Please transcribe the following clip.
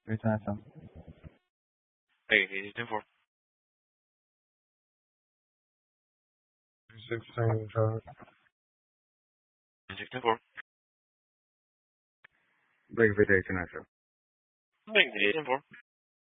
International. Hey, 10-4. 16 charge. 10-4. Break video international. Break video 10-4.